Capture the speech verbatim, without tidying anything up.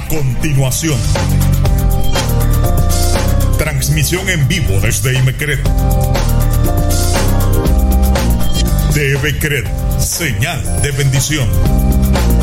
A continuación, transmisión en vivo desde Imecret. Debecret, señal de bendición.